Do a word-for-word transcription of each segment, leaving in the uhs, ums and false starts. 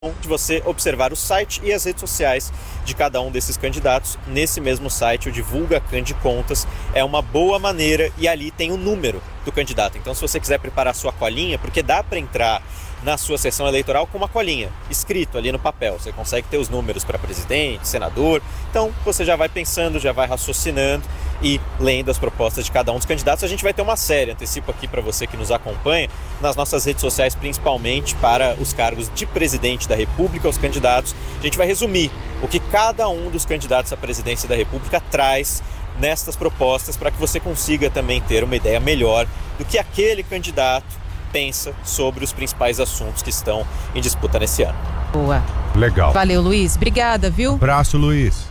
de você observar o site e as redes sociais de cada um desses candidatos. Nesse mesmo site, o Divulga Candi Contas é uma boa maneira, e ali tem o número do candidato. Então, se você quiser preparar sua colinha, porque dá para entrar na sua sessão eleitoral com uma colinha, escrito ali no papel. Você consegue ter os números para presidente, senador. Então, você já vai pensando, já vai raciocinando e lendo as propostas de cada um dos candidatos. A gente vai ter uma série, antecipo aqui para você que nos acompanha, nas nossas redes sociais, principalmente para os cargos de presidente da República, os candidatos. A gente vai resumir o que cada um dos candidatos à presidência da República traz nestas propostas, para que você consiga também ter uma ideia melhor do que aquele candidato pensa sobre os principais assuntos que estão em disputa nesse ano. Boa. Legal. Valeu, Luiz. Obrigada, viu? Abraço, Luiz.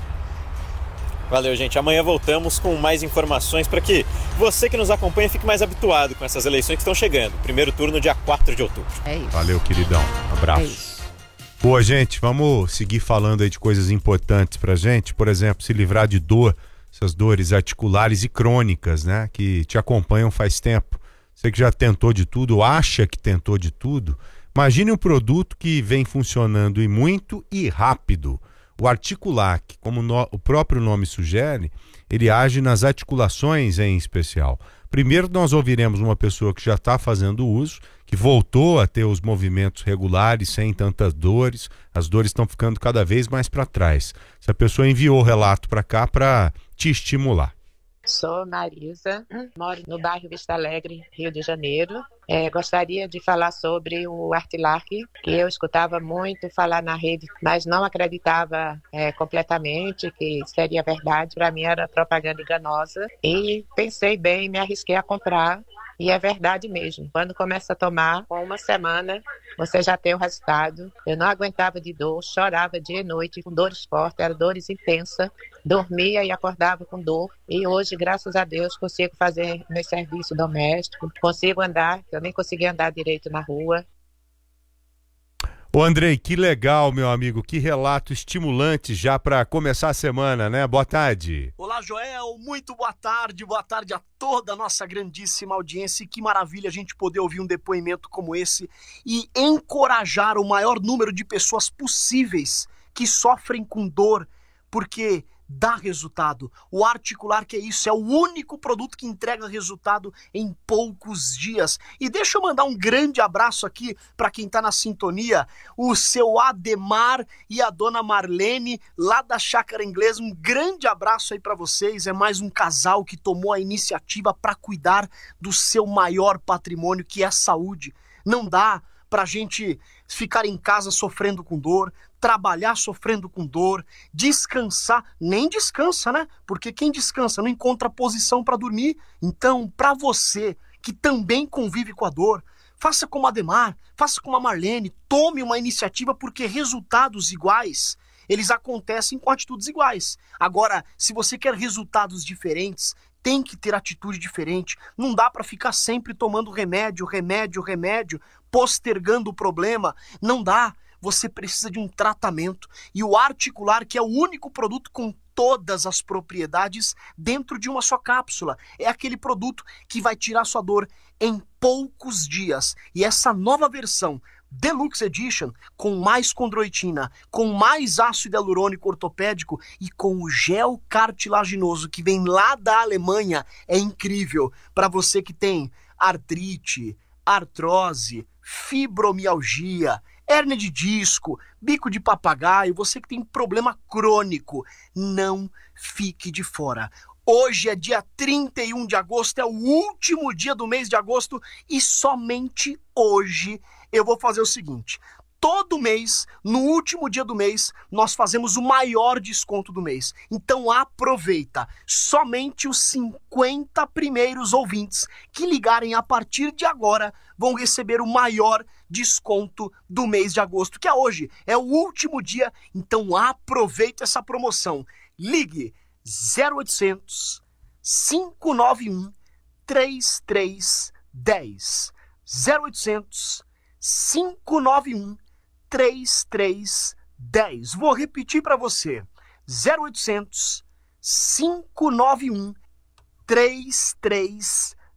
Valeu, gente. Amanhã voltamos com mais informações para que você que nos acompanha fique mais habituado com essas eleições que estão chegando. Primeiro turno, dia quatro de outubro. É isso. Valeu, queridão. Abraço. É isso. Boa, gente, vamos seguir falando aí de coisas importantes pra gente. Por exemplo, se livrar de dor, essas dores articulares e crônicas, né? Que te acompanham faz tempo. Você que já tentou de tudo, acha que tentou de tudo, imagine um produto que vem funcionando e muito e rápido. O Articulac, como no, o próprio nome sugere, ele age nas articulações em especial. Primeiro nós ouviremos uma pessoa que já está fazendo uso, que voltou a ter os movimentos regulares, sem tantas dores, as dores estão ficando cada vez mais para trás. Essa pessoa enviou o relato para cá para te estimular. Sou Marisa, moro no bairro Vista Alegre, Rio de Janeiro. É, gostaria de falar sobre o Artilac, que eu escutava muito falar na rede, mas não acreditava é, completamente que seria verdade. Para mim era propaganda enganosa. E pensei bem, me arrisquei a comprar. E é verdade mesmo. Quando começa a tomar, com uma semana, você já tem o resultado. Eu não aguentava de dor, chorava dia e noite, com dores fortes, eram dores intensas. Dormia e acordava com dor. E hoje, graças a Deus, consigo fazer meu serviço doméstico. Consigo andar, eu nem conseguia andar direito na rua. Ô Andrei, que legal, meu amigo, que relato estimulante já para começar a semana, né? Boa tarde. Olá, Joel, muito boa tarde, boa tarde a toda a nossa grandíssima audiência. E que maravilha a gente poder ouvir um depoimento como esse e encorajar o maior número de pessoas possíveis que sofrem com dor, porque dá resultado. O Articular, que é isso, é o único produto que entrega resultado em poucos dias. E deixa eu mandar um grande abraço aqui para quem tá na sintonia, o seu Ademar e a dona Marlene, lá da Chácara Inglesa. Um grande abraço aí para vocês. É mais um casal que tomou a iniciativa para cuidar do seu maior patrimônio, que é a saúde. Não dá pra gente ficar em casa sofrendo com dor, trabalhar sofrendo com dor, descansar, nem descansa, né? Porque quem descansa não encontra posição para dormir. Então, para você que também convive com a dor, faça como a Ademar, faça como a Marlene, tome uma iniciativa, porque resultados iguais, eles acontecem com atitudes iguais. Agora, se você quer resultados diferentes, tem que ter atitude diferente. Não dá para ficar sempre tomando remédio, remédio, remédio, postergando o problema. Não dá. Você precisa de um tratamento. E o Articular, que é o único produto com todas as propriedades dentro de uma só cápsula. É aquele produto que vai tirar sua dor em poucos dias. E essa nova versão Deluxe Edition, com mais condroitina, com mais ácido hialurônico ortopédico e com o gel cartilaginoso que vem lá da Alemanha, é incrível. Para você que tem artrite, artrose, fibromialgia, hérnia de disco, bico de papagaio, você que tem problema crônico, não fique de fora. Hoje é dia trinta e um de agosto, é o último dia do mês de agosto e somente hoje eu vou fazer o seguinte. Todo mês, no último dia do mês, nós fazemos o maior desconto do mês. Então aproveita. Somente os cinquenta primeiros ouvintes que ligarem a partir de agora vão receber o maior desconto do mês de agosto, que é hoje. É o último dia, então aproveita essa promoção. Ligue zero oitocentos, cinco nove um, três três um zero. zero oitocentos, cinco nove um, três três um zero. Vou repetir para você. zero oitocentos, cinco nove um, três três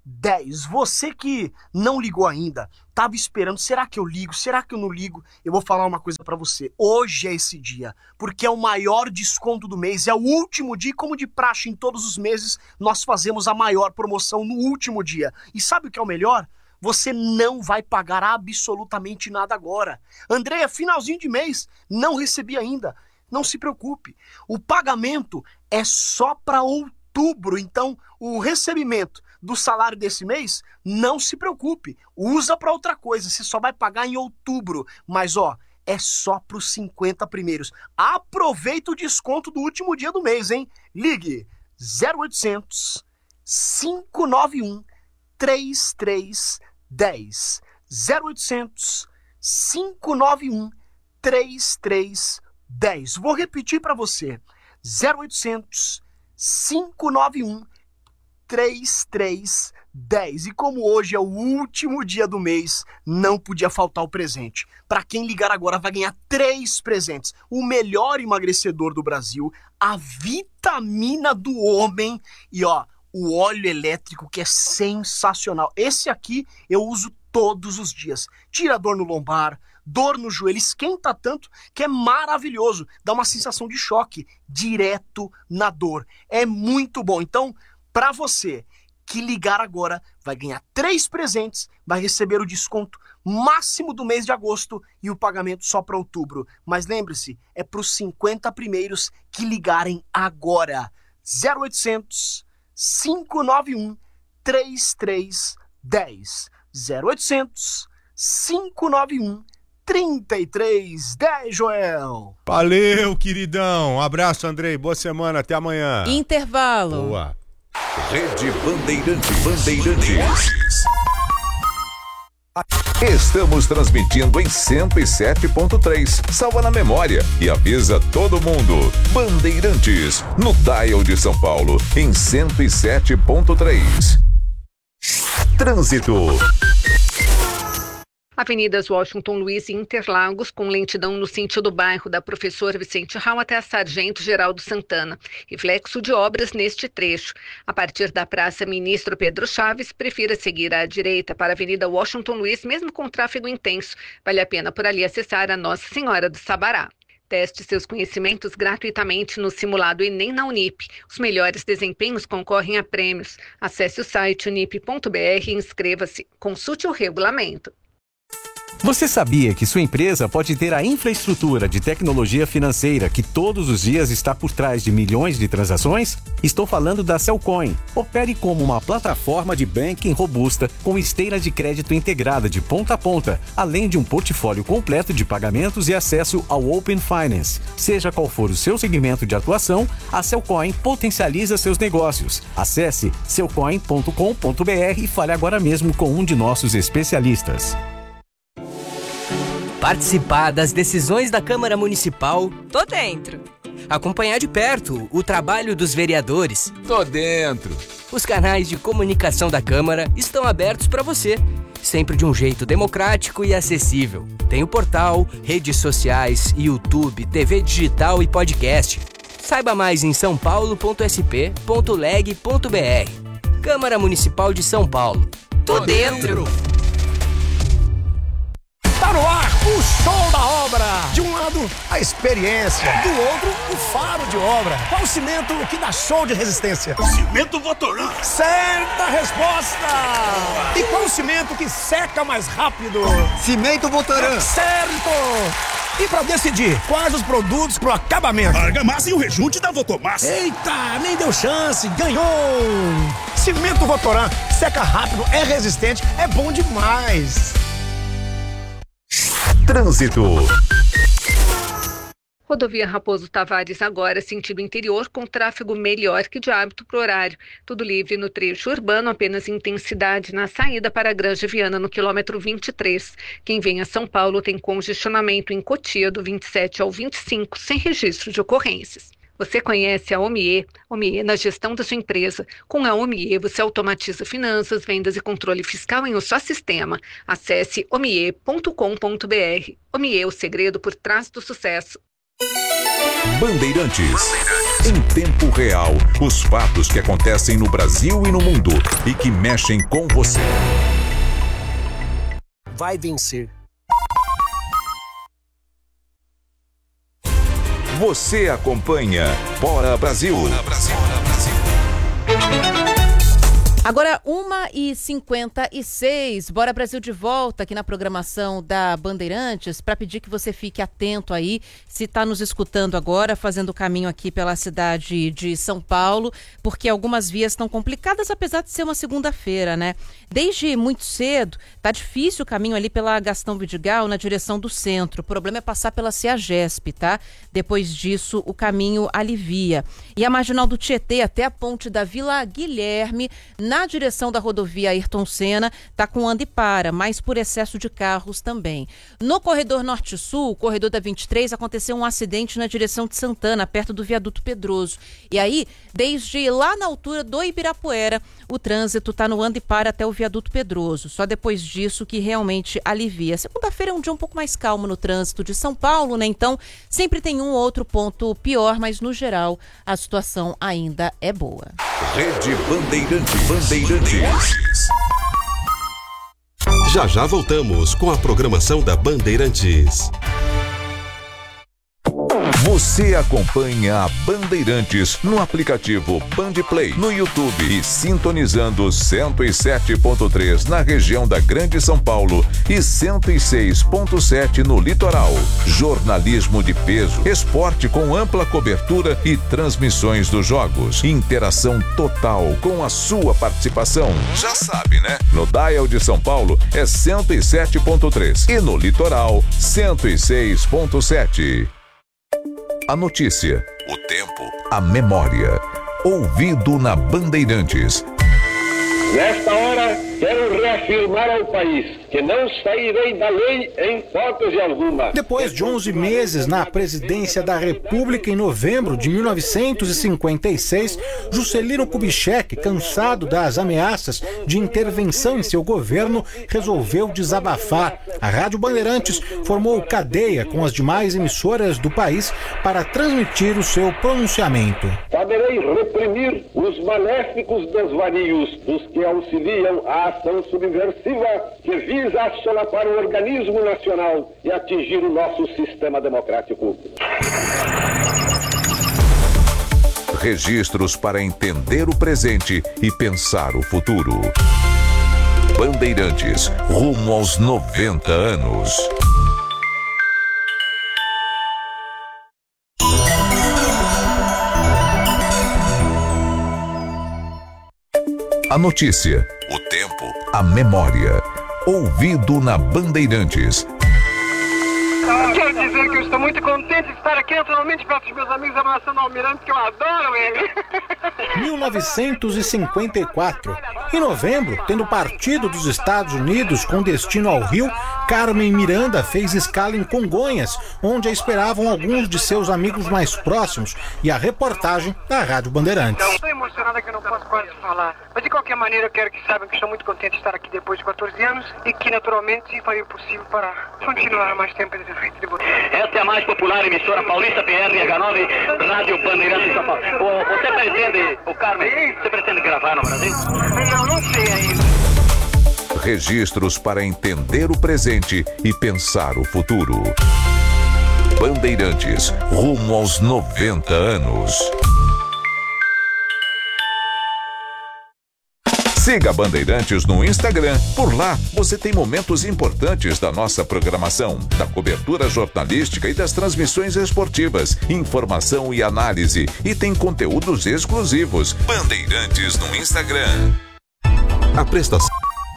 dez. Você que não ligou ainda, estava esperando, será que eu ligo, será que eu não ligo? Eu vou falar uma coisa para você, hoje é esse dia, porque é o maior desconto do mês, é o último dia, como de praxe em todos os meses, nós fazemos a maior promoção no último dia. E sabe o que é o melhor? Você não vai pagar absolutamente nada agora. Andréia, finalzinho de mês, não recebi ainda. Não se preocupe, o pagamento é só para outubro, então o recebimento do salário desse mês, não se preocupe, usa para outra coisa, você só vai pagar em outubro, mas ó, é só para os cinquenta primeiros. Aproveita o desconto do último dia do mês, hein? Ligue zero oitocentos, cinco nove um, três três um zero, zero oitocentos, cinco nove um, três três um zero. Vou repetir para você, zero oitocentos, cinco nove um, três três um zero. E como hoje é o último dia do mês, não podia faltar o presente. Para quem ligar agora vai ganhar três presentes. O melhor emagrecedor do Brasil, a vitamina do homem e ó, o óleo elétrico que é sensacional. Esse aqui eu uso todos os dias. Tira dor no lombar, dor no joelho, esquenta tanto que é maravilhoso. Dá uma sensação de choque direto na dor. É muito bom. Então, para você que ligar agora, vai ganhar três presentes, vai receber o desconto máximo do mês de agosto e o pagamento só para outubro. Mas lembre-se, é para os cinquenta primeiros que ligarem agora. zero oitocentos, cinco nove um, três três um zero. zero oitocentos, cinco nove um, três três um zero, Joel. Valeu, queridão. Um abraço, Andrei. Boa semana. Até amanhã. Intervalo. Boa. Rede Bandeirantes. Bandeirantes. Estamos transmitindo em cento e sete ponto três. Salva na memória e avisa todo mundo. Bandeirantes, no dial de São Paulo, em cento e sete ponto três. Trânsito. Avenidas Washington Luiz e Interlagos, com lentidão no sentido bairro da Professor Vicente Raul até a Sargento Geraldo Santana. Reflexo de obras neste trecho. A partir da Praça Ministro Pedro Chaves, prefira seguir à direita para a Avenida Washington Luiz, mesmo com tráfego intenso. Vale a pena por ali acessar a Nossa Senhora do Sabará. Teste seus conhecimentos gratuitamente no simulado Enem na Unip. Os melhores desempenhos concorrem a prêmios. Acesse o site unip ponto b r e inscreva-se. Consulte o regulamento. Você sabia que sua empresa pode ter a infraestrutura de tecnologia financeira que todos os dias está por trás de milhões de transações? Estou falando da Cellcoin. Opere como uma plataforma de banking robusta com esteira de crédito integrada de ponta a ponta, além de um portfólio completo de pagamentos e acesso ao Open Finance. Seja qual for o seu segmento de atuação, a Cellcoin potencializa seus negócios. Acesse cellcoin ponto com ponto b r e fale agora mesmo com um de nossos especialistas. Participar das decisões da Câmara Municipal? Tô dentro. Acompanhar de perto o trabalho dos vereadores? Tô dentro. Os canais de comunicação da Câmara estão abertos para você, sempre de um jeito democrático e acessível. Tem o portal, redes sociais, YouTube, T V digital e podcast. Saiba mais em são paulo ponto s p ponto leg ponto b r. Câmara Municipal de São Paulo. Tô dentro. Tá no ar o show da obra. De um lado, a experiência. Do outro, o faro de obra. Qual o cimento que dá show de resistência? Cimento Votoran. Certa resposta. E qual o cimento que seca mais rápido? Cimento Votoran. Certo. E pra decidir quais os produtos pro acabamento? Argamassa e o rejunte da Votomassa. Eita, nem deu chance. Ganhou. Cimento Votoran. Seca rápido, é resistente, é bom demais. Trânsito. Rodovia Raposo Tavares agora sentido interior com tráfego melhor que de hábito pro horário. Tudo livre no trecho urbano, apenas intensidade na saída para a Granja Viana no quilômetro vinte e três. Quem vem a São Paulo tem congestionamento em Cotia do vinte e sete ao vinte e cinco, sem registro de ocorrências. Você conhece a Omie? Omie na gestão da sua empresa. Com a Omie, você automatiza finanças, vendas e controle fiscal em um só sistema. Acesse omie ponto com ponto b r. Omie, o segredo por trás do sucesso. Bandeirantes. Em tempo real, os fatos que acontecem no Brasil e no mundo e que mexem com você. Vai vencer. Você acompanha Bora Brasil. Bora Brasil. Bora Brasil. Agora, uma e cinquenta e seis, Bora Brasil de volta aqui na programação da Bandeirantes para pedir que você fique atento aí, se está nos escutando agora, fazendo o caminho aqui pela cidade de São Paulo, porque algumas vias estão complicadas, apesar de ser uma segunda-feira, né? Desde muito cedo, tá difícil o caminho ali pela Gastão Vidigal na direção do centro. O problema é passar pela CEAGESP, tá? Depois disso, o caminho alivia. E a Marginal do Tietê até a ponte da Vila Guilherme, na Na direção da rodovia Ayrton Senna, está com anda e para, mas por excesso de carros também. No corredor norte-sul, corredor da vinte e três, aconteceu um acidente na direção de Santana, perto do viaduto Pedroso. E aí, desde lá na altura do Ibirapuera, o trânsito está no anda e para até o viaduto Pedroso. Só depois disso que realmente alivia. Segunda-feira é um dia um pouco mais calmo no trânsito de São Paulo, né? Então, sempre tem um ou outro ponto pior, mas no geral, a situação ainda é boa. Rede Bandeirantes. Bandeirantes. Já já voltamos com a programação da Bandeirantes. Você acompanha a Bandeirantes no aplicativo Bandplay, no YouTube e sintonizando cento e sete ponto três na região da Grande São Paulo e cento e seis ponto sete no litoral. Jornalismo de peso, esporte com ampla cobertura e transmissões dos jogos. Interação total com a sua participação. Já sabe, né? No Dial de São Paulo é cento e sete ponto três e no litoral cento e seis ponto sete. A notícia, o tempo, a memória. Ouvido na Bandeirantes. Nesta hora, quero reafirmar ao país que não sairei da lei em hipótese alguma. Depois de onze meses na presidência da República, em novembro de mil novecentos e cinquenta e seis, Juscelino Kubitschek, cansado das ameaças de intervenção em seu governo, resolveu desabafar. A Rádio Bandeirantes formou cadeia com as demais emissoras do país para transmitir o seu pronunciamento. Saberei reprimir os maléficos desvarios dos que auxiliam a ação subversiva que visa assolapar o organismo nacional e atingir o nosso sistema democrático. Registros para entender o presente e pensar o futuro. Bandeirantes, rumo aos noventa anos. A notícia, o tempo, a memória. Ouvido na Bandeirantes. Quero dizer que eu estou muito contente de estar aqui naturalmente perto dos meus amigos abraçando o Almirante, que eu adoro ele. mil novecentos e cinquenta e quatro. Em novembro, tendo partido dos Estados Unidos com destino ao Rio, Carmen Miranda fez escala em Congonhas, onde a esperavam alguns de seus amigos mais próximos, e a reportagem da Rádio Bandeirantes. Estou emocionada que eu não posso quase falar, mas de qualquer maneira eu quero que saibam que estou muito contente de estar aqui depois de quatorze anos e que naturalmente farei o possível para continuar mais tempo nesse feito de vocês. Esta é a mais popular emissora paulista, P R H nove, Rádio Bandeirantes de São Paulo. O, você pretende, o Carmen, você pretende gravar no Brasil? Não, não sei ainda. Registros para entender o presente e pensar o futuro. Bandeirantes, rumo aos noventa anos. Siga Bandeirantes no Instagram. Por lá, você tem momentos importantes da nossa programação, da cobertura jornalística e das transmissões esportivas, informação e análise. E tem conteúdos exclusivos. Bandeirantes no Instagram. A prestação.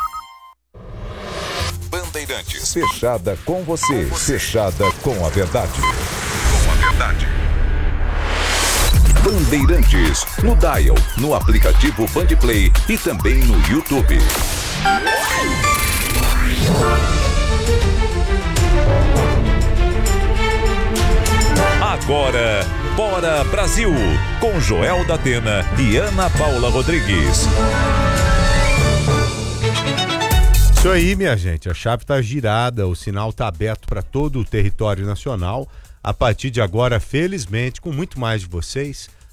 Bandeirantes. Fechada com você. Fechada com a verdade. Com a verdade. Bandeirantes, no Dial, no aplicativo Bandplay e também no YouTube. Agora, Bora Brasil, com Joel da Atena e Ana Paula Rodrigues. Isso aí, minha gente, a chave está girada, o sinal está aberto para todo o território nacional. A partir de agora, felizmente, com muito mais de vocês,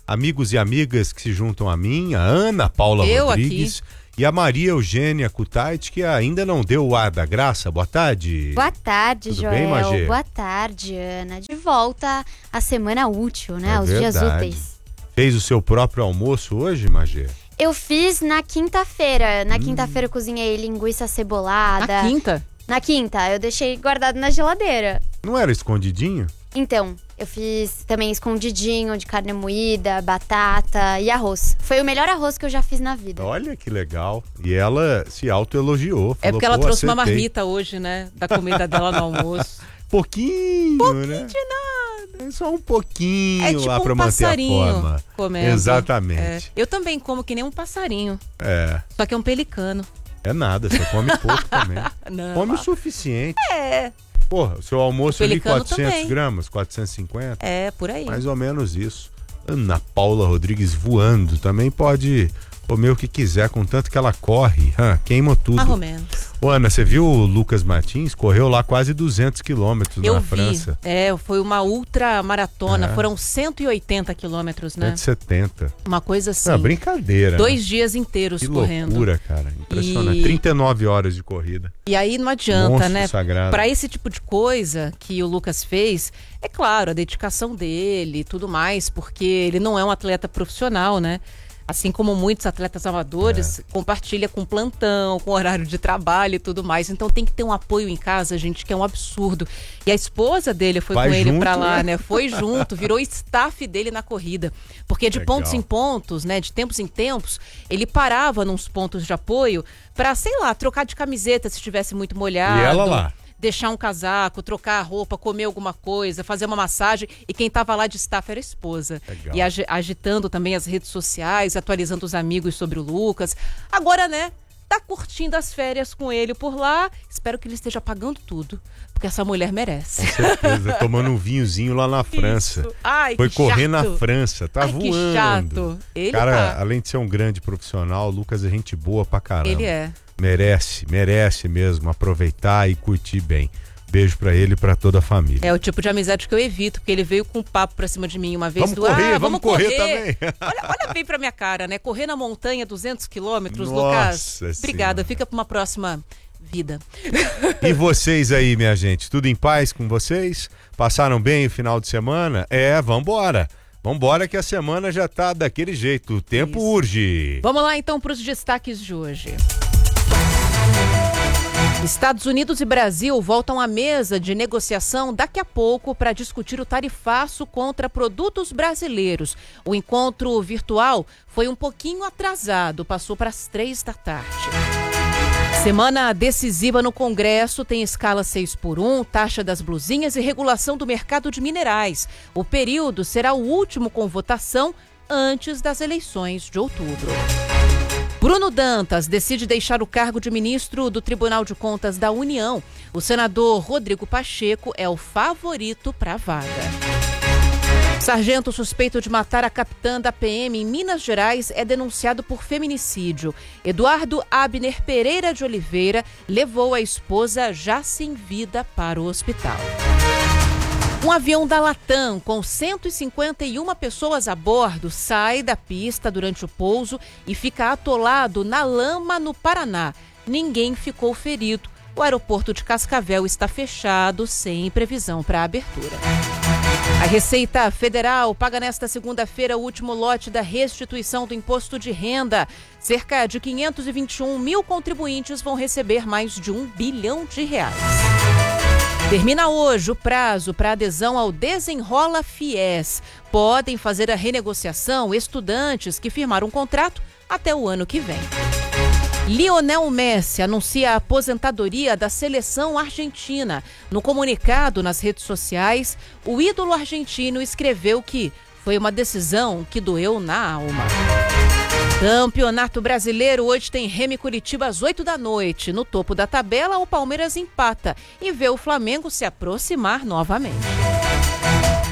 amigos e amigas que se juntam a mim, a Ana Paula Eu Rodrigues aqui. e a Maria Eugênia Kutait, que ainda não deu o ar da graça. Boa tarde. Boa tarde, Tudo Joel. bem, Magê? Boa tarde, Ana. De volta à semana útil, né? É Aos dias verdade. úteis. Fez o seu próprio almoço hoje, Magê? Eu fiz na quinta-feira. Na Hum. quinta-feira eu cozinhei linguiça cebolada. Na quinta? Na quinta. Eu deixei guardado na geladeira. Não era escondidinho? Então, eu fiz também escondidinho de carne moída, batata e arroz. Foi o melhor arroz que eu já fiz na vida. Olha que legal. E ela se autoelogiou. É falou, porque ela "Pô, trouxe uma acertei." marmita hoje, né? Da comida dela no almoço. Pouquinho, Pouquinho né? de nada. É só um pouquinho É tipo lá pra um manter a passarinho forma. comendo. Exatamente. É. Eu também como que nem um passarinho. É. Só que é um pelicano. É nada, você come pouco também. Não. Come o suficiente. É. Porra, o seu almoço O ali, pelicano quatrocentos também. gramas, quatrocentos e cinquenta? É, por aí. Mais ou menos isso. Ana Paula Rodrigues voando. Também pode comer o que quiser, contanto que ela corre. Hã, queima tudo. Mais ou menos. Ô, Ana, você viu o Lucas Martins? Correu lá quase duzentos quilômetros Eu na vi. França. É, foi uma ultra maratona. É. Foram cento e oitenta quilômetros, né? cento e setenta. Uma coisa assim. Não, brincadeira. Dois né? dias inteiros Que correndo. loucura, cara. Impressionante. E- trinta e nove horas de corrida. E aí não adianta, Monstro né? sagrado. Para esse tipo de coisa que o Lucas fez, é claro, a dedicação dele e tudo mais, porque ele não é um atleta profissional, né? Assim como muitos atletas amadores, É. compartilha com plantão, com horário de trabalho e tudo mais. Então tem que ter um apoio em casa, gente, que é um absurdo. E a esposa dele foi Vai com ele junto, pra lá, né? né? Foi junto, virou staff dele na corrida. Porque de Legal. pontos em pontos, né? De tempos em tempos, ele parava nos pontos de apoio pra, sei lá, trocar de camiseta se estivesse muito molhado. E ela lá? Deixar um casaco, trocar a roupa, comer alguma coisa, fazer uma massagem. E quem tava lá de staff era a esposa. Legal. E agi- agitando também as redes sociais, atualizando os amigos sobre o Lucas. Agora, né, tá curtindo as férias com ele por lá. Espero que ele esteja pagando tudo, porque essa mulher merece. Com certeza, tomando um vinhozinho lá na França. Isso. Ai, Foi que correr chato. na França, tá Ai, voando. que chato. Ele Cara, tá. além de ser um grande profissional, o Lucas é gente boa pra caramba. Ele é. Merece, merece mesmo aproveitar e curtir bem. Beijo pra ele e pra toda a família. É o tipo de amizade que eu evito, porque ele veio com um papo pra cima de mim uma vez. Vamos do, correr, ah, vamos correr também. Olha, olha bem pra minha cara, né? Correr na montanha duzentos quilômetros, Nossa Lucas. Senhora. Obrigada, fica pra uma próxima vida. E vocês aí, minha gente, tudo em paz com vocês? Passaram bem o final de semana? É, vambora. Vambora que a semana já tá daquele jeito. O tempo Isso. urge. Vamos lá então para os destaques de hoje. Estados Unidos e Brasil voltam à mesa de negociação daqui a pouco para discutir o tarifaço contra produtos brasileiros. O encontro virtual foi um pouquinho atrasado, passou para as três da tarde. Semana decisiva no Congresso tem escala seis por um, taxa das blusinhas e regulação do mercado de minerais. O período será o último com votação antes das eleições de outubro. Bruno Dantas decide deixar o cargo de ministro do Tribunal de Contas da União. O senador Rodrigo Pacheco é o favorito para a vaga. Sargento suspeito de matar a capitã da P M em Minas Gerais é denunciado por feminicídio. Eduardo Abner Pereira de Oliveira levou a esposa já sem vida para o hospital. Um avião da Latam com cento e cinquenta e uma pessoas a bordo sai da pista durante o pouso e fica atolado na lama no Paraná. Ninguém ficou ferido. O aeroporto de Cascavel está fechado, sem previsão para abertura. A Receita Federal paga nesta segunda-feira o último lote da restituição do imposto de renda. Cerca de quinhentos e vinte e um mil contribuintes vão receber mais de um bilhão de reais. Termina hoje o prazo para adesão ao Desenrola Fies. Podem fazer a renegociação estudantes que firmaram um contrato até o ano que vem. Lionel Messi anuncia a aposentadoria da seleção argentina. No comunicado nas redes sociais, o ídolo argentino escreveu que foi uma decisão que doeu na alma. Campeonato Brasileiro, hoje tem Remo e Curitiba às oito da noite. No topo da tabela, o Palmeiras empata e vê o Flamengo se aproximar novamente.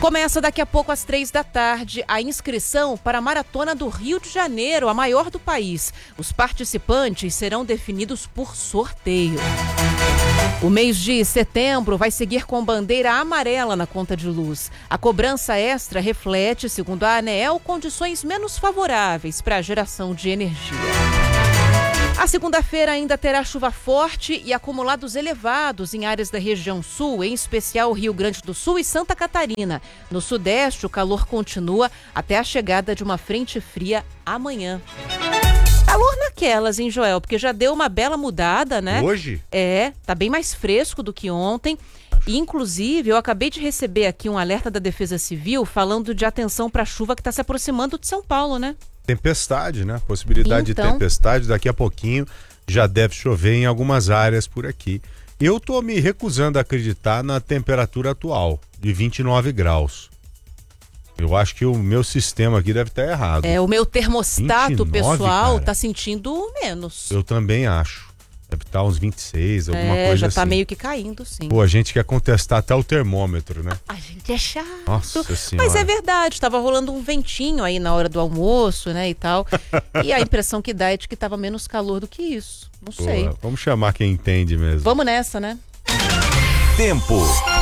Começa daqui a pouco às três da tarde a inscrição para a Maratona do Rio de Janeiro, a maior do país. Os participantes serão definidos por sorteio. O mês de setembro vai seguir com bandeira amarela na conta de luz. A cobrança extra reflete, segundo a ANEEL, condições menos favoráveis para a geração de energia. A segunda-feira ainda terá chuva forte e acumulados elevados em áreas da região sul, em especial Rio Grande do Sul e Santa Catarina. No sudeste, o calor continua até a chegada de uma frente fria amanhã. Calor naquelas, hein, Joel? Porque já deu uma bela mudada, né? Hoje? É, tá bem mais fresco do que ontem. E, inclusive, eu acabei de receber aqui um alerta da Defesa Civil falando de atenção para a chuva que está se aproximando de São Paulo, né? Tempestade, né? Possibilidade então... de tempestade. Daqui a pouquinho já deve chover em algumas áreas por aqui. Eu tô me recusando a acreditar na temperatura atual, de vinte e nove graus. Eu acho que o meu sistema aqui deve estar errado. É, o meu termostato vinte e nove, pessoal cara. tá sentindo menos. Eu também acho. Deve estar uns vinte e seis, alguma é, coisa já assim. tá meio que caindo, sim. Pô, a gente quer contestar até o termômetro, né? A gente é chato. Nossa Senhora. Mas é verdade, tava rolando um ventinho aí na hora do almoço, né, e tal. E a impressão que dá é de que tava menos calor do que isso. Não Pô, sei. Vamos chamar quem entende mesmo. Vamos nessa, né? Tempo.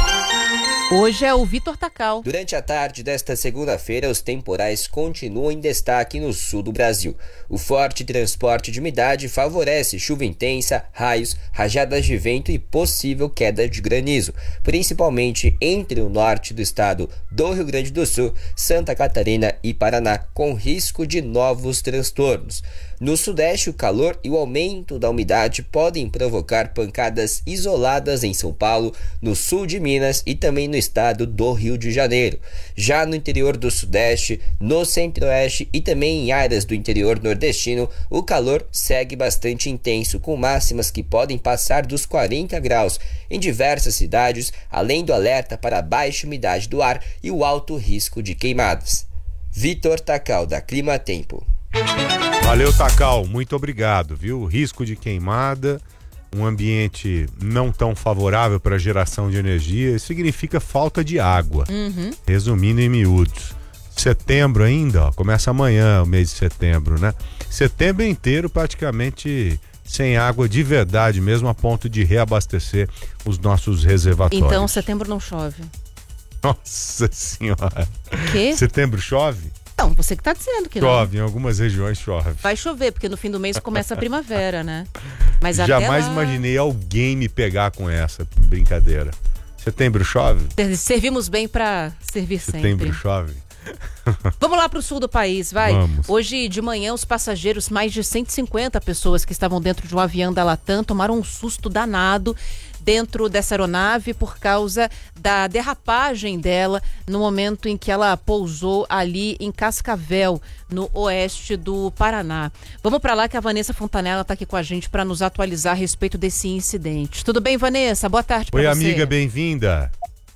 Hoje é o Vitor Tacal. Durante a tarde desta segunda-feira, os temporais continuam em destaque no sul do Brasil. O forte transporte de umidade favorece chuva intensa, raios, rajadas de vento e possível queda de granizo, principalmente entre o norte do estado do Rio Grande do Sul, Santa Catarina e Paraná, com risco de novos transtornos. No sudeste, o calor e o aumento da umidade podem provocar pancadas isoladas em São Paulo, no sul de Minas e também no estado do Rio de Janeiro. Já no interior do sudeste, no centro-oeste e também em áreas do interior nordestino, o calor segue bastante intenso, com máximas que podem passar dos quarenta graus em diversas cidades, além do alerta para a baixa umidade do ar e o alto risco de queimadas. Vitor Tacal, da Clima Tempo. Valeu, Tacal, muito obrigado, viu? Risco de queimada, um ambiente não tão favorável para a geração de energia, significa falta de água. Uhum. Resumindo em miúdos. Setembro ainda, ó, começa amanhã o mês de setembro, né? Setembro inteiro praticamente sem água de verdade, mesmo a ponto de reabastecer os nossos reservatórios. Então setembro não chove. Nossa Senhora. Quê? Setembro chove? Não, você que tá dizendo que chove, não. em algumas regiões chove. Vai chover, porque no fim do mês começa a primavera, né? Mas jamais até lá... imaginei alguém me pegar com essa brincadeira. Setembro chove? Servimos bem pra servir Setembro sempre. chove. Vamos lá pro sul do país, vai. Vamos. Hoje de manhã, os passageiros, mais de cento e cinquenta pessoas que estavam dentro de um avião da Latam, tomaram um susto danado dentro dessa aeronave por causa da derrapagem dela no momento em que ela pousou ali em Cascavel, no oeste do Paraná. Vamos para lá que a Vanessa Fontanella está aqui com a gente para nos atualizar a respeito desse incidente. Tudo bem, Vanessa? Boa tarde para você. Oi, amiga, bem-vinda.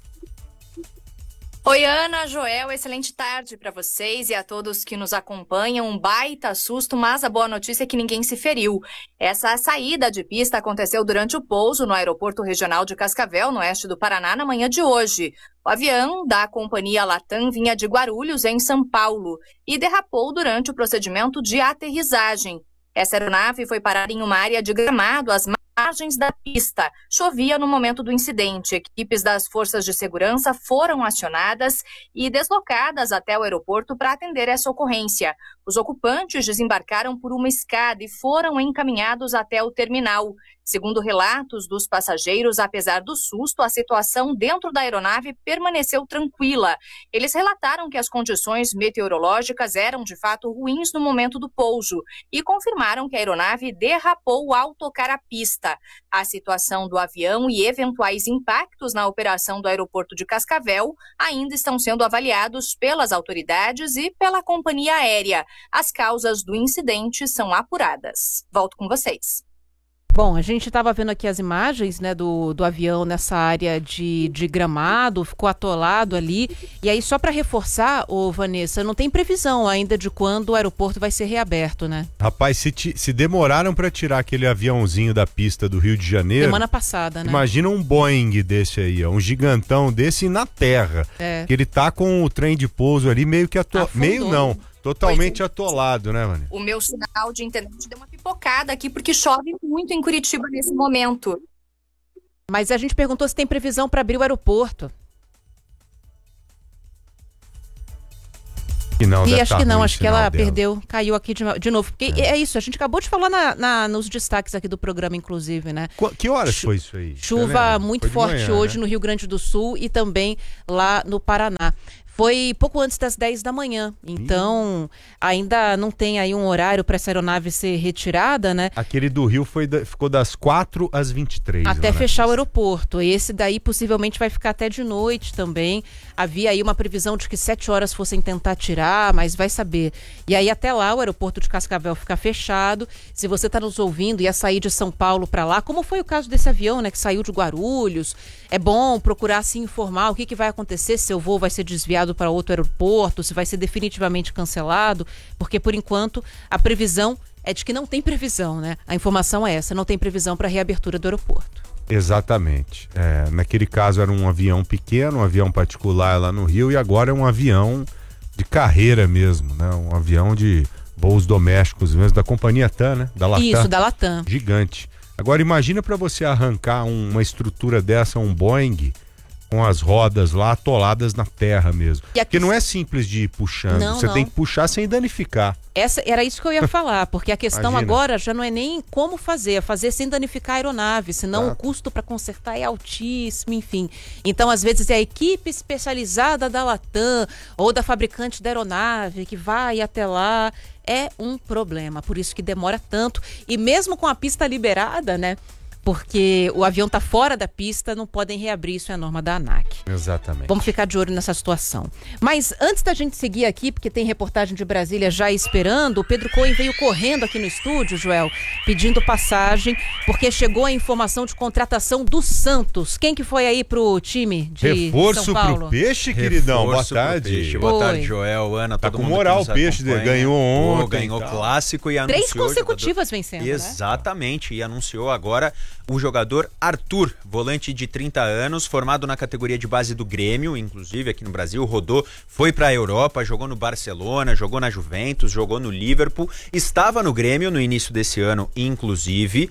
Oi, Ana, Joel, excelente tarde para vocês e a todos que nos acompanham. Um baita susto, mas a boa notícia é que ninguém se feriu. Essa saída de pista aconteceu durante o pouso no Aeroporto Regional de Cascavel, no oeste do Paraná, na manhã de hoje. O avião da companhia Latam vinha de Guarulhos, em São Paulo, e derrapou durante o procedimento de aterrissagem. Essa aeronave foi parar em uma área de Gramado, às margens da pista. Chovia no momento do incidente. Equipes das forças de segurança foram acionadas e deslocadas até o aeroporto para atender essa ocorrência. Os ocupantes desembarcaram por uma escada e foram encaminhados até o terminal. Segundo relatos dos passageiros, apesar do susto, a situação dentro da aeronave permaneceu tranquila. Eles relataram que as condições meteorológicas eram de fato ruins no momento do pouso e confirmaram que a aeronave derrapou ao tocar a pista. A situação do avião e eventuais impactos na operação do aeroporto de Cascavel ainda estão sendo avaliados pelas autoridades e pela companhia aérea. As causas do incidente são apuradas. Volto com vocês. Bom, a gente estava vendo aqui as imagens, né, do, do avião nessa área de, de Gramado, ficou atolado ali. E aí, só para reforçar, ô Vanessa, não tem previsão ainda de quando o aeroporto vai ser reaberto, né? Rapaz, se, ti, se demoraram para tirar aquele aviãozinho da pista do Rio de Janeiro... Semana passada, né? Imagina um Boeing desse aí, ó, um gigantão desse na terra. É. Que ele tá com o trem de pouso ali meio que atolado. Meio não, totalmente atolado, né, Vânia? O meu sinal de internet deu uma pipocada aqui porque chove muito em Curitiba nesse momento. Mas a gente perguntou se tem previsão para abrir o aeroporto. Que não, e acho tá que não, ruim acho que ela dela. perdeu, caiu aqui de, de novo. Porque é. é isso, a gente acabou de falar na, na, nos destaques aqui do programa, inclusive, né? Qu- que horas Chu- foi isso aí? Chuva muito forte manhã, hoje, né? No Rio Grande do Sul e também lá no Paraná. Foi pouco antes das dez da manhã, então Ih. ainda não tem aí um horário para essa aeronave ser retirada, né? Aquele do Rio foi da, ficou das quatro às vinte e três. Até fechar o aeroporto. Esse daí possivelmente vai ficar até de noite também. Havia aí uma previsão de que sete horas fossem tentar tirar, mas vai saber. E aí até lá o aeroporto de Cascavel fica fechado. Se você está nos ouvindo e ia sair de São Paulo para lá, como foi o caso desse avião, né, que saiu de Guarulhos, é bom procurar se informar o que, que vai acontecer, se seu voo vai ser desviado para outro aeroporto, se vai ser definitivamente cancelado, porque por enquanto a previsão é de que não tem previsão, né? A informação é essa, não tem previsão para a reabertura do aeroporto. Exatamente. É, naquele caso era um avião pequeno, um avião particular lá no Rio, e agora é um avião de carreira mesmo, né? Um avião de voos domésticos mesmo, da companhia TAM, né? Da Latam. Isso, da Latam. Gigante. Agora imagina para você arrancar um, uma estrutura dessa, um Boeing, com as rodas lá atoladas na terra mesmo. Aqui... Porque não é simples de ir puxando, não, você não. tem que puxar sem danificar. Essa, era isso que eu ia falar, porque a questão Imagina. agora já não é nem como fazer, é fazer sem danificar a aeronave, senão Exato. O custo para consertar é altíssimo, enfim. Então, às vezes, é a equipe especializada da Latam ou da fabricante da aeronave que vai até lá. É um problema, por isso que demora tanto. E mesmo com a pista liberada, né? Porque o avião está fora da pista, não podem reabrir, isso é a norma da ANAC. Exatamente. Vamos ficar de olho nessa situação. Mas antes da gente seguir aqui, porque tem reportagem de Brasília já esperando, o Pedro Cohen veio correndo aqui no estúdio, Joel, pedindo passagem, porque chegou a informação de contratação do Santos. Quem que foi aí pro time de Reforço São Paulo? pro Peixe, queridão. Reforço Boa tarde. Peixe. Boa tarde, Joel, Ana, tá todo com mundo moral o Peixe, acompanha. ganhou ontem. Pô, ganhou o clássico e Três anunciou... consecutivas jogador... vencendo, Exatamente, né? E anunciou agora o jogador Arthur, volante de trinta anos, formado na categoria de base do Grêmio, inclusive aqui no Brasil, rodou, foi para a Europa, jogou no Barcelona, jogou na Juventus, jogou no Liverpool, estava no Grêmio no início desse ano, inclusive,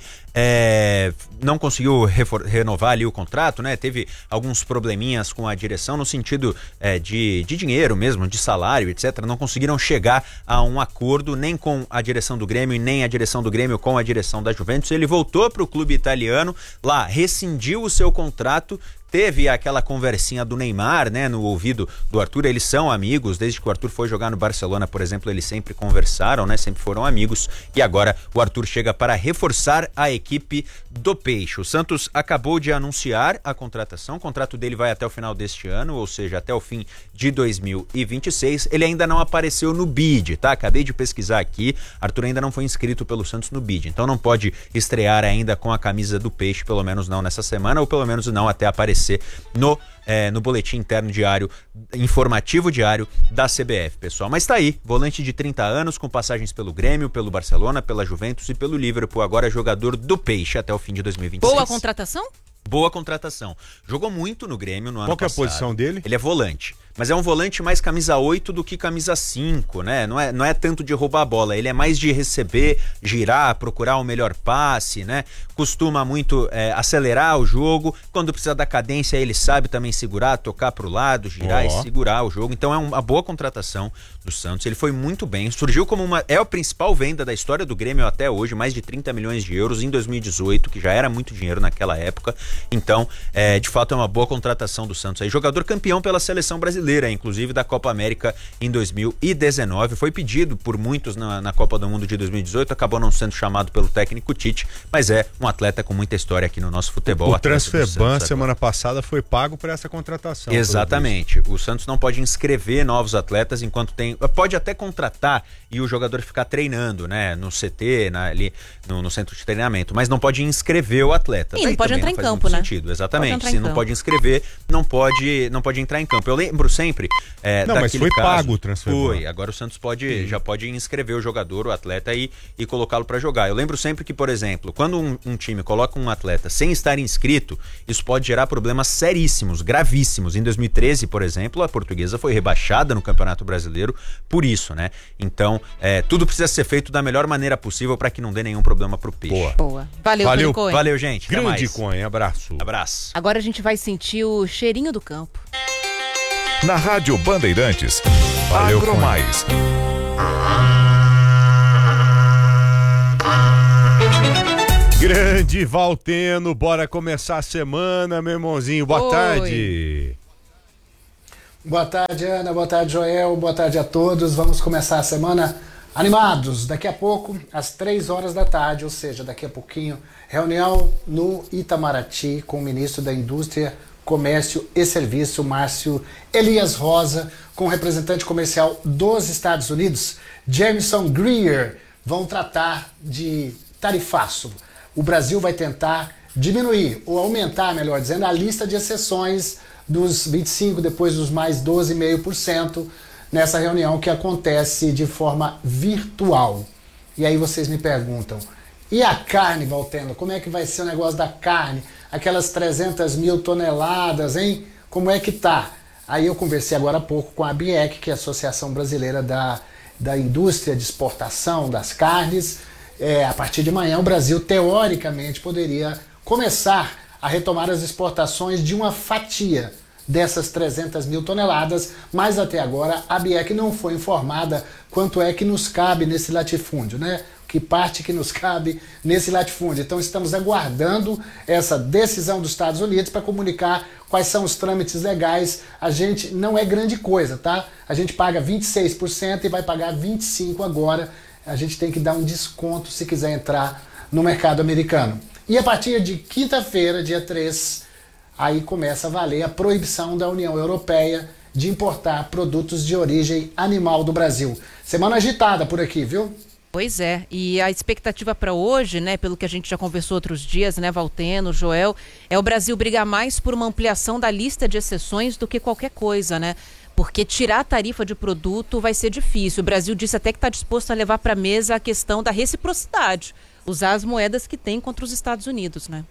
é, não conseguiu refor- renovar ali o contrato, né? Teve alguns probleminhas com a direção no sentido é, de, de dinheiro mesmo, de salário, etcétera. Não conseguiram chegar a um acordo nem com a direção do Grêmio e nem a direção do Grêmio com a direção da Juventus. Ele voltou para o clube italiano, lá rescindiu o seu contrato. Teve aquela conversinha do Neymar, né, no ouvido do Arthur. Eles são amigos, desde que o Arthur foi jogar no Barcelona, por exemplo, eles sempre conversaram, né, sempre foram amigos. E agora o Arthur chega para reforçar a equipe do Peixe. O Santos acabou de anunciar a contratação, o contrato dele vai até o final deste ano, ou seja, até o fim de dois mil e vinte e seis. Ele ainda não apareceu no bid, tá? Acabei de pesquisar aqui, Arthur ainda não foi inscrito pelo Santos no bid, então não pode estrear ainda com a camisa do Peixe, pelo menos não nessa semana, ou pelo menos não até aparecer no, é, no boletim interno diário, informativo diário da C B F, pessoal. Mas tá aí, volante de trinta anos, com passagens pelo Grêmio, pelo Barcelona, pela Juventus e pelo Liverpool, agora jogador do Peixe até o fim de dois mil e vinte e seis. Boa contratação? Boa contratação. Jogou muito no Grêmio no ano Qual que é a passado. posição dele? Ele é volante. Mas é um volante mais camisa oito do que camisa cinco, né? Não é, não é tanto de roubar a bola, ele é mais de receber, girar, procurar o melhor passe, né? Costuma muito é, acelerar o jogo. Quando precisa da cadência, ele sabe também segurar, tocar pro lado, girar oh. e segurar o jogo. Então é uma boa contratação do Santos. Ele foi muito bem. Surgiu como uma... É a principal venda da história do Grêmio até hoje, mais de trinta milhões de euros em dois mil e dezoito, que já era muito dinheiro naquela época. Então, é, de fato, é uma boa contratação do Santos. Aí, jogador campeão pela seleção brasileira. brasileira, inclusive da Copa América em dois mil e dezenove. Foi pedido por muitos na, na Copa do Mundo de dois mil e dezoito, acabou não sendo chamado pelo técnico Tite, mas é um atleta com muita história aqui no nosso futebol. O Transferban semana passada foi pago por essa contratação. Exatamente. O Santos não pode inscrever novos atletas enquanto tem... Pode até contratar e o jogador ficar treinando, né? No C T, na, ali no, no centro de treinamento, mas não pode inscrever o atleta. E não pode entrar em campo, né? Sentido. Exatamente. Se não pode inscrever, não pode, não pode entrar em campo. Eu lembro sempre é, não, mas foi caso, pago o Transferban. Foi. Agora o Santos pode, já pode inscrever o jogador, o atleta e, e colocá-lo para jogar. Eu lembro sempre que, por exemplo, quando um, um time coloca um atleta sem estar inscrito, isso pode gerar problemas seríssimos, gravíssimos. Em dois mil e treze, por exemplo, a Portuguesa foi rebaixada no Campeonato Brasileiro por isso, né? Então, é, tudo precisa ser feito da melhor maneira possível para que não dê nenhum problema pro peixe. Boa. Boa. Valeu, Valeu, Coen. Valeu, gente. Até Grande mais. Coen, abraço. Abraço. Agora a gente vai sentir o cheirinho do campo. Na Rádio Bandeirantes, Valeu, Agromais. Grande Valteno, bora começar a semana, meu irmãozinho. Boa Oi. tarde. Boa tarde, Ana. Boa tarde, Joel. Boa tarde a todos. Vamos começar a semana animados. Daqui a pouco, às três horas da tarde, ou seja, daqui a pouquinho, reunião no Itamaraty com o ministro da Indústria, Comércio e Serviço, Márcio Elias Rosa, com o representante comercial dos Estados Unidos, Jameson Greer. Vão tratar de tarifaço. O Brasil vai tentar diminuir, ou aumentar, melhor dizendo, a lista de exceções dos vinte e cinco, depois dos mais doze vírgula cinco por cento, nessa reunião que acontece de forma virtual. E aí vocês me perguntam, e a carne, Valteno? Como é que vai ser o negócio da carne? Aquelas trezentas mil toneladas, hein? Como é que tá? Aí eu conversei agora há pouco com a ABIEC, que é a Associação Brasileira da, da Indústria de Exportação das Carnes. É, a partir de amanhã o Brasil, teoricamente, poderia começar a retomar as exportações de uma fatia dessas trezentas mil toneladas, mas até agora a ABIEC não foi informada quanto é que nos cabe nesse latifúndio, né? Que parte que nos cabe nesse latifúndio. Então estamos aguardando essa decisão dos Estados Unidos para comunicar quais são os trâmites legais. A gente não é grande coisa, tá? A gente paga vinte e seis por cento e vai pagar vinte e cinco por cento agora. A gente tem que dar um desconto se quiser entrar no mercado americano. E a partir de quinta-feira, dia três, aí começa a valer a proibição da União Europeia de importar produtos de origem animal do Brasil. Semana agitada por aqui, viu? Pois é, e a expectativa para hoje, né, pelo que a gente já conversou outros dias, né, Valteno, Joel, é o Brasil brigar mais por uma ampliação da lista de exceções do que qualquer coisa, né? Porque tirar a tarifa de produto vai ser difícil. O Brasil disse até que está disposto a levar para a mesa a questão da reciprocidade, usar as moedas que tem contra os Estados Unidos, né?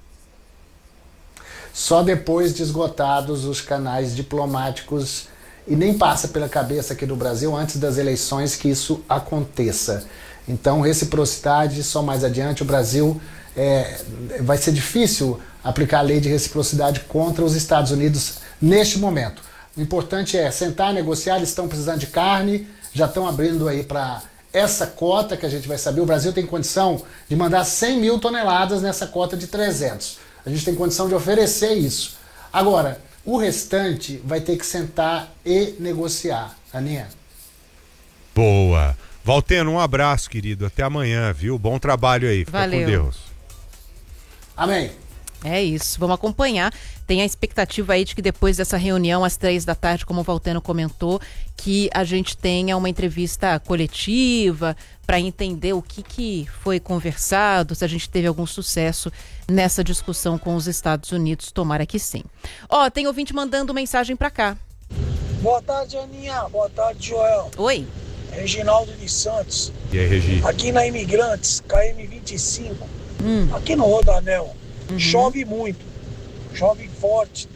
Só depois de esgotados os canais diplomáticos, e nem passa pela cabeça aqui do Brasil antes das eleições que isso aconteça. Então, reciprocidade, só mais adiante, o Brasil é, vai ser difícil aplicar a lei de reciprocidade contra os Estados Unidos neste momento. O importante é sentar, negociar, eles estão precisando de carne, já estão abrindo aí para essa cota que a gente vai saber. O Brasil tem condição de mandar cem mil toneladas nessa cota de trezentos. A gente tem condição de oferecer isso. Agora, o restante vai ter que sentar e negociar. Aninha? Boa. Valteno, um abraço, querido. Até amanhã, viu? Bom trabalho aí. Fica Valeu. com Deus. Amém. É isso, vamos acompanhar. Tem a expectativa aí de que depois dessa reunião, às três da tarde, como o Valteno comentou, que a gente tenha uma entrevista coletiva para entender o que, que foi conversado, se a gente teve algum sucesso nessa discussão com os Estados Unidos. Tomara que sim. Ó, tem ouvinte mandando mensagem para cá. Boa tarde, Aninha. Boa tarde, Joel. Oi. Reginaldo de Santos. E aí, Regi? Aqui na Imigrantes, K M vinte e cinco, hum. aqui no Rodanel. Uhum. Chove muito, chove forte.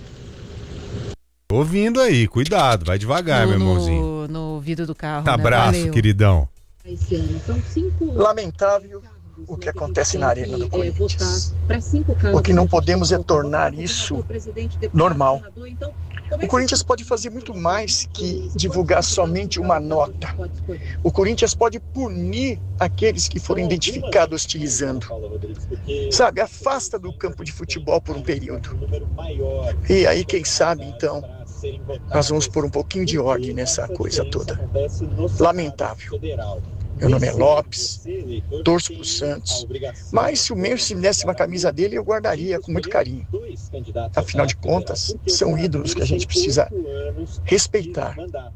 Ouvindo aí, cuidado, vai devagar, no, meu irmãozinho. No, no vidro do carro. Tá, né? abraço, Valeu. queridão. Lamentável o que acontece na Arena do Corinthians. O que não podemos é tornar isso normal. O Corinthians pode fazer muito mais que divulgar somente uma nota. O Corinthians pode punir aqueles que forem identificados hostilizando. Sabe, afasta do campo de futebol por um período. E aí, quem sabe, então, nós vamos pôr um pouquinho de ordem nessa coisa toda. Lamentável. Meu nome é Lopes, torço pro Santos, mas se o Messi me desse uma camisa dele, eu guardaria com muito carinho. Afinal de contas, são ídolos que a gente precisa respeitar.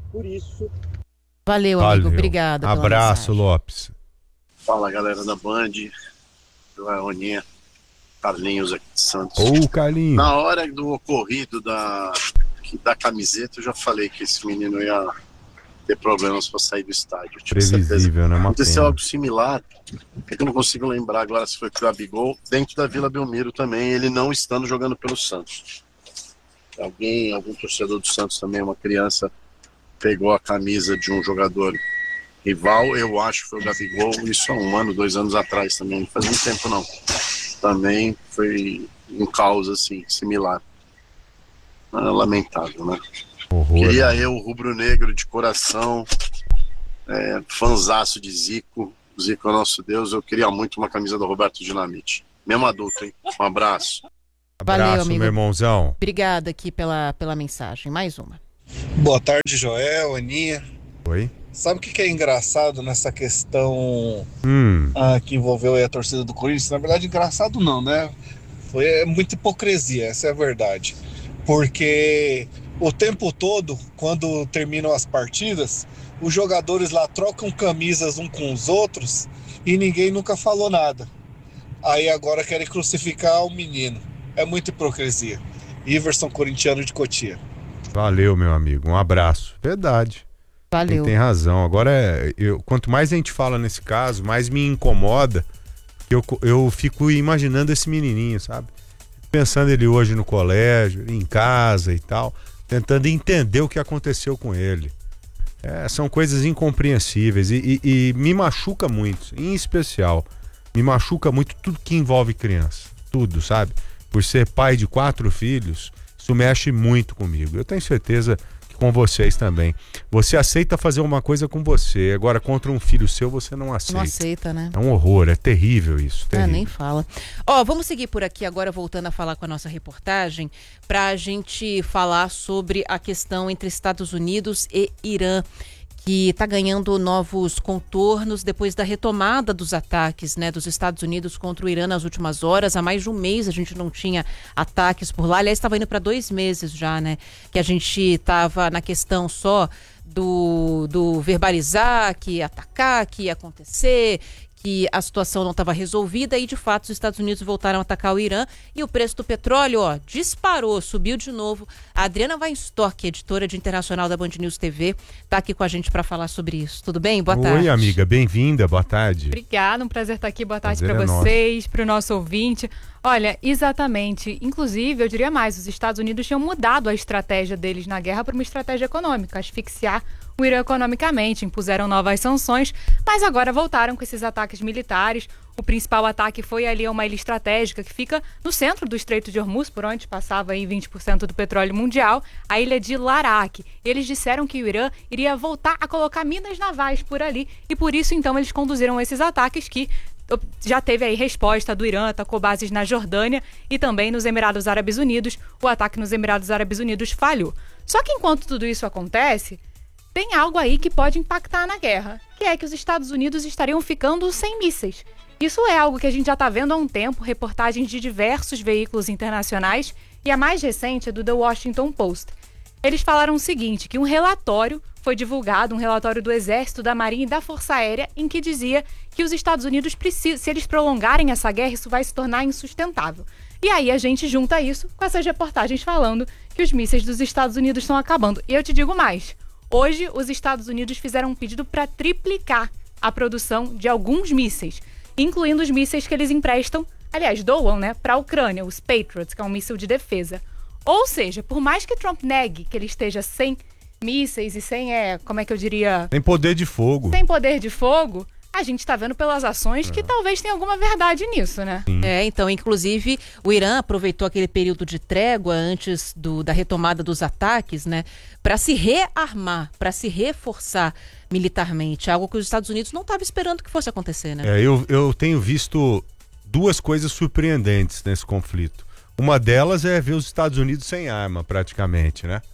Valeu, amigo. Valeu. Obrigada. pela Abraço, mensagem. Lopes. Fala, galera da Band, Joel Oninha, Carlinhos aqui de Santos. Ô, Carlinhos. Na hora do ocorrido da, da camiseta, eu já falei que esse menino ia ter problemas para sair do estádio. Eu tive certeza. Previsível, né? Uma Aconteceu pena. algo similar, é que eu não consigo lembrar agora se foi pro Gabigol, dentro da Vila Belmiro também, ele não estando jogando pelo Santos. Alguém, algum torcedor do Santos também, uma criança, pegou a camisa de um jogador rival, eu acho que foi o Gabigol, isso há um ano, dois anos atrás também, não faz muito tempo não. Também foi um caos assim, similar. Ah, lamentável, né? Horror, Queria né? eu, rubro-negro de coração, é, fanzaço de Zico, Zico é nosso Deus, eu queria muito uma camisa do Roberto Dinamite. Mesmo adulto, hein? Um abraço. Valeu, Abraço, amigo. meu irmãozão. Obrigada aqui pela, pela mensagem. Mais uma. Boa tarde, Joel, Aninha. Oi. Sabe o que, que é engraçado nessa questão Hum. ah, que envolveu aí a torcida do Corinthians? Na verdade, engraçado não, né? Foi é, muita hipocrisia, essa é a verdade. Porque o tempo todo, quando terminam as partidas, os jogadores lá trocam camisas um com os outros e ninguém nunca falou nada. Aí agora querem crucificar o menino. É muita hipocrisia. Iverson, corintiano de Cotia. Valeu, meu amigo. Um abraço. Verdade. Valeu. Tem razão. Agora, é, eu, quanto mais a gente fala nesse caso, mais me incomoda. Eu, eu fico imaginando esse menininho, sabe? Pensando ele hoje no colégio, em casa e tal, tentando entender o que aconteceu com ele. É, são coisas incompreensíveis e, e, e me machuca muito, em especial, me machuca muito tudo que envolve criança. Tudo, sabe? Por ser pai de quatro filhos, isso mexe muito comigo. Eu tenho certeza que com vocês também. Você aceita fazer uma coisa com você, agora contra um filho seu você não aceita. Não aceita, né? É um horror, é terrível isso. Ah, Terrível. nem fala. Ó, vamos seguir por aqui agora, voltando a falar com a nossa reportagem, para a gente falar sobre a questão entre Estados Unidos e Irã, que está ganhando novos contornos depois da retomada dos ataques, né, dos Estados Unidos contra o Irã nas últimas horas. Há mais de um mês a gente não tinha ataques por lá. Aliás, estava indo para dois meses já, né, que a gente estava na questão só do, do verbalizar, que ia atacar, que ia acontecer, que a situação não estava resolvida e, de fato, os Estados Unidos voltaram a atacar o Irã e o preço do petróleo, ó, disparou, subiu de novo. A Adriana Weinstock, editora de internacional da Band News T V, está aqui com a gente para falar sobre isso. Tudo bem? Boa tarde. Oi, amiga, bem-vinda, boa tarde. Obrigada, um prazer estar aqui. Boa tarde para é vocês, para o nosso ouvinte. Olha, exatamente. Inclusive, eu diria mais, os Estados Unidos tinham mudado a estratégia deles na guerra para uma estratégia econômica, asfixiar o Irã economicamente, impuseram novas sanções, mas agora voltaram com esses ataques militares. O principal ataque foi ali a uma ilha estratégica que fica no centro do Estreito de Hormuz, por onde passava aí vinte por cento do petróleo mundial, a ilha de Larak. Eles disseram que o Irã iria voltar a colocar minas navais por ali e por isso então eles conduziram esses ataques que já teve aí resposta do Irã, atacou bases na Jordânia e também nos Emirados Árabes Unidos. O ataque nos Emirados Árabes Unidos falhou. Só que enquanto tudo isso acontece, tem algo aí que pode impactar na guerra, que é que os Estados Unidos estariam ficando sem mísseis. Isso é algo que a gente já está vendo há um tempo, reportagens de diversos veículos internacionais, e a mais recente é do The Washington Post. Eles falaram o seguinte, que um relatório foi divulgado, um relatório do Exército, da Marinha e da Força Aérea, em que dizia que os Estados Unidos precisam, se eles prolongarem essa guerra, isso vai se tornar insustentável. E aí a gente junta isso com essas reportagens falando que os mísseis dos Estados Unidos estão acabando. E eu te digo mais, hoje os Estados Unidos fizeram um pedido para triplicar a produção de alguns mísseis, incluindo os mísseis que eles emprestam, aliás, doam, né, para a Ucrânia, os Patriots, que é um míssil de defesa. Ou seja, por mais que Trump negue que ele esteja sem mísseis e sem, é, como é que eu diria... Tem poder de fogo. Sem poder de fogo, a gente está vendo pelas ações é. que talvez tenha alguma verdade nisso, né? Sim. É, então, inclusive, o Irã aproveitou aquele período de trégua antes do, da retomada dos ataques, né, para se rearmar, para se reforçar militarmente, algo que os Estados Unidos não estavam esperando que fosse acontecer, né? É, eu, eu tenho visto duas coisas surpreendentes nesse conflito. Uma delas é ver os Estados Unidos sem arma, praticamente, né?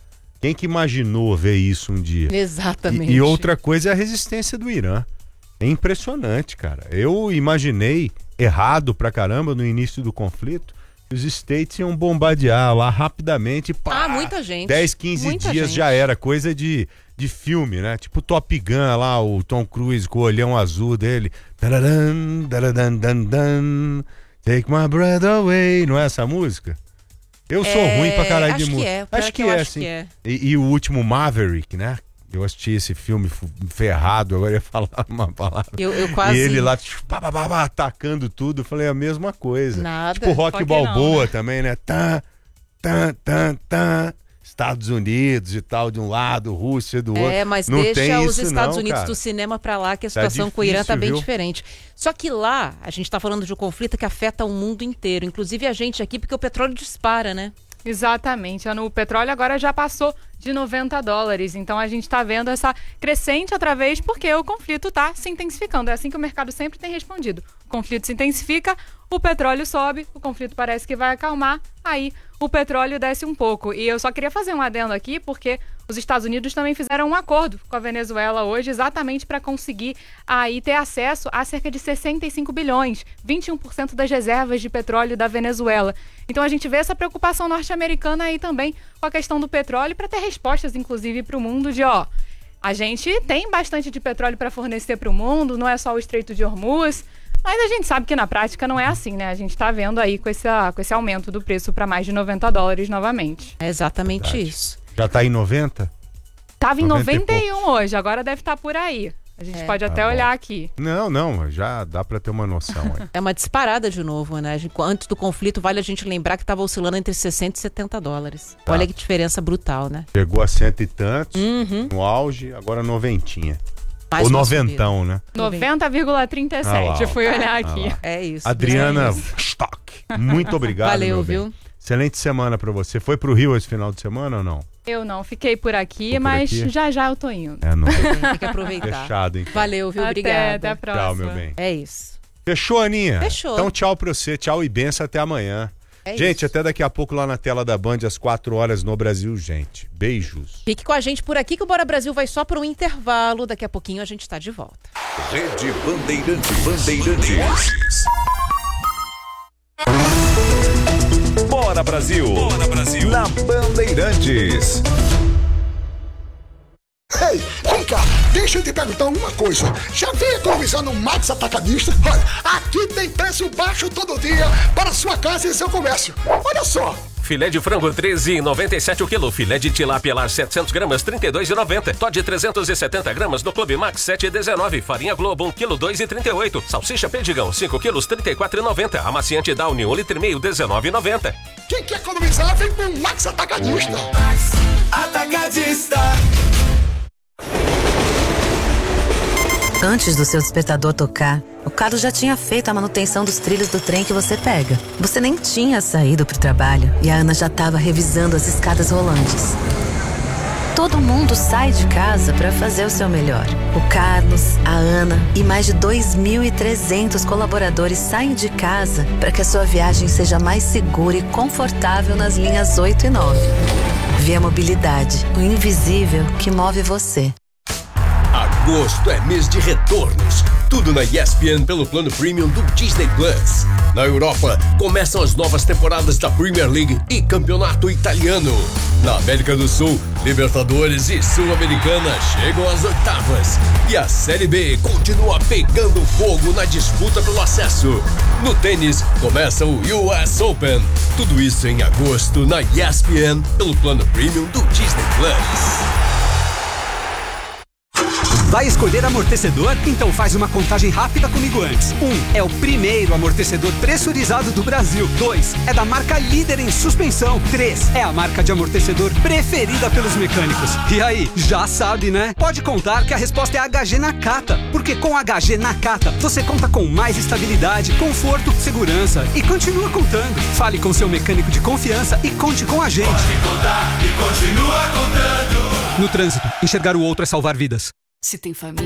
Quem que imaginou ver isso um dia? Exatamente. E, e outra coisa é a resistência do Irã. É impressionante, cara. Eu imaginei errado pra caramba no início do conflito que os States iam bombardear lá rapidamente. Pá, ah, muita gente. dez, quinze muita dias gente. já era. Coisa de, de filme, né? Tipo Top Gun lá, o Tom Cruise com o olhão azul dele. Tararam, tararam, dan, dan, take my breath away. Não é essa música? Eu sou é, ruim pra caralho de música. É, acho que, que é, sim. É. E, e o último Maverick, né? Eu assisti esse filme ferrado, agora ia falar uma palavra. Eu, eu quase... E ele lá pá, pá, pá, pá, atacando tudo, eu falei a mesma coisa. Nada. Tipo Rock Balboa não, né? também, né? Tá, tá, tá, tá. Estados Unidos e tal, de um lado, Rússia do outro. É, mas não deixa tem os isso, Estados não, Unidos cara. do cinema pra lá, que a Tá situação com o Irã tá difícil, bem viu? diferente. Só que lá, a gente tá falando de um conflito que afeta o mundo inteiro, inclusive a gente aqui, porque o petróleo dispara, né? Exatamente. O petróleo agora já passou de noventa dólares. Então a gente está vendo essa crescente outra vez porque o conflito está se intensificando. É assim que o mercado sempre tem respondido. O conflito se intensifica, o petróleo sobe, o conflito parece que vai acalmar, aí o petróleo desce um pouco. E eu só queria fazer um adendo aqui porque os Estados Unidos também fizeram um acordo com a Venezuela hoje exatamente para conseguir aí ter acesso a cerca de sessenta e cinco bilhões, vinte e um por cento das reservas de petróleo da Venezuela. Então a gente vê essa preocupação norte-americana aí também com a questão do petróleo para ter respostas, inclusive, para o mundo de, ó, a gente tem bastante de petróleo para fornecer para o mundo, não é só o Estreito de Hormuz, mas a gente sabe que na prática não é assim, né? A gente está vendo aí com esse, com esse aumento do preço para mais de noventa dólares novamente. É exatamente Verdade. isso. Já tá em noventa? Tava em noventa e um e hoje, agora deve estar por aí. A gente É. pode até Tá bom. olhar aqui. Não, não, já dá pra ter uma noção. Aí. É uma disparada de novo, né? A gente- Antes do conflito, vale a gente lembrar que estava oscilando entre sessenta e setenta dólares. Tá. Olha que diferença brutal, né? Chegou a cento e tantos, Uhum. no auge, agora noventinha. Mais Ou uma noventão, né? noventa vírgula trinta e sete, Ah lá, ó. eu fui olhar Ah aqui. lá. É isso. Adriana é isso. Stock, muito obrigado, Valeu, meu bem. viu? Excelente semana pra você. Foi pro Rio esse final de semana ou não? Eu não, fiquei por aqui, Ficou por mas aqui? já já eu tô indo. É, não. Tem que aproveitar. Fechado, então. Valeu, viu? Até, Obrigada. até a próxima. Tchau, meu bem. É isso. Fechou, Aninha? Fechou. Então tchau pra você, tchau e benção até amanhã. É gente, isso. até daqui a pouco lá na tela da Band, às quatro horas no Brasil, gente. Beijos. Fique com a gente por aqui que o Bora Brasil vai só para um intervalo. Daqui a pouquinho a gente tá de volta. Rede Bandeirantes. Bandeirantes. Bora Brasil. Bora Brasil. Na Bandeirantes. Ei, vem cá, deixa eu te perguntar uma coisa. Já vem economizar no Max Atacadista? Olha, aqui tem preço baixo todo dia para sua casa e seu comércio. Olha só. Filé de frango treze reais e noventa e sete o quilo. Filé de tilápia lar setecentos gramas trinta e dois reais e noventa. Todd trezentos e setenta gramas no Clube Max sete reais e dezenove. Farinha Globo um quilo dois reais e trinta e oito. Salsicha Perdigão cinco quilos trinta e quatro reais e noventa. Amaciante Downy um litro e meio dezenove reais e noventa. Quem quer economizar vem com o Max Atacadista. Atacadista. Antes do seu despertador tocar, o Carlos já tinha feito a manutenção dos trilhos do trem que você pega. Você nem tinha saído pro trabalho e a Ana já estava revisando as escadas rolantes. Todo mundo sai de casa para fazer o seu melhor. O Carlos, a Ana e mais de dois mil e trezentos colaboradores saem de casa para que a sua viagem seja mais segura e confortável nas linhas oito e nove. Via Mobilidade, o invisível que move você. Agosto é mês de retornos. Tudo na E S P N pelo plano premium do Disney Plus. Na Europa, começam as novas temporadas da Premier League e Campeonato Italiano. Na América do Sul, Libertadores e Sul-Americana chegam às oitavas. E a Série B continua pegando fogo na disputa pelo acesso. No tênis, começa o U S Open. Tudo isso em agosto na E S P N pelo plano premium do Disney Plus. Vai escolher amortecedor? Então faz uma contagem rápida comigo antes. Um, é o primeiro amortecedor pressurizado do Brasil. Dois, é da marca líder em suspensão. Três, é a marca de amortecedor preferida pelos mecânicos. E aí, já sabe, né? Pode contar que a resposta é H G Nakata. Porque com H G Nakata, você conta com mais estabilidade, conforto, segurança e continua contando. Fale com seu mecânico de confiança e conte com a gente. Pode contar e continua contando. No trânsito, enxergar o outro é salvar vidas. Se tem família,